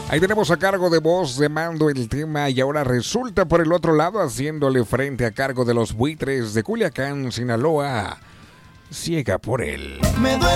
Ahí tenemos a cargo de Voz de Mando el tema y ahora resulta por el otro lado haciéndole frente a cargo de los Buitres de Culiacán, Sinaloa. Ciega por él. Me duele